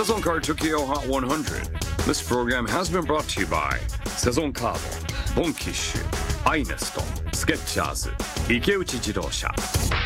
Saison Car Tokyo Hot 100. This program has been brought to you by セゾンカーボン、ボンキッシュ、アイネスト、スケッチャーズ、池内自動車。